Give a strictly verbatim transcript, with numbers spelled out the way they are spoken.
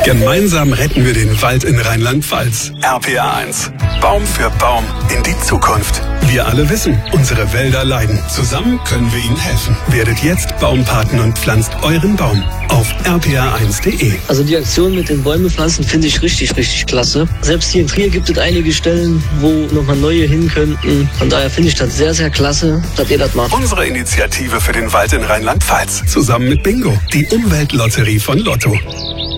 Gemeinsam retten wir den Wald in Rheinland-Pfalz. R P R eins. Baum für Baum in die Zukunft. Wir alle wissen, unsere Wälder leiden. Zusammen können wir ihnen helfen. Werdet jetzt Baumpaten und pflanzt euren Baum auf r p r eins punkt de. Also die Aktion mit den Bäume pflanzen finde ich richtig, richtig klasse. Selbst hier in Trier gibt es einige Stellen, wo nochmal neue hin könnten. Von daher finde ich das sehr, sehr klasse, dass ihr das macht. Unsere Initiative für den Wald in Rheinland-Pfalz. Zusammen mit Bingo, die Umweltlotterie von Lotto.